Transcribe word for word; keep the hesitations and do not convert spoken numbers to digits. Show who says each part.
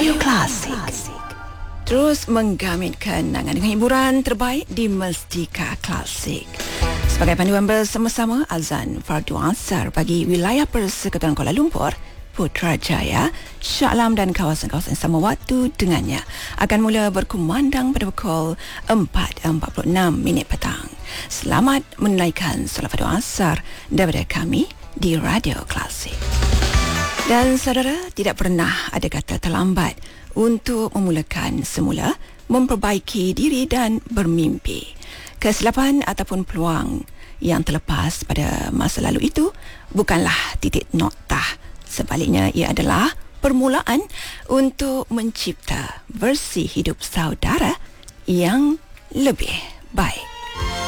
Speaker 1: Radio Klasik. Terus menggamit kenangan dengan hiburan terbaik di Mestika Klasik. Sebagai panduan bersama-sama Azan Fardu Asar bagi wilayah Persekutuan Kuala Lumpur, Putrajaya, Shah Alam dan kawasan-kawasan sama waktu dengannya akan mula berkumandang pada pukul empat empat puluh enam minit petang. Selamat menunaikan solat Fardu Asar daripada kami di Radio Klasik. Dan saudara, tidak pernah ada kata terlambat untuk memulakan semula, memperbaiki diri dan bermimpi. Kesilapan ataupun peluang yang terlepas pada masa lalu itu bukanlah titik noktah. Sebaliknya, ia adalah permulaan untuk mencipta versi hidup saudara yang lebih baik.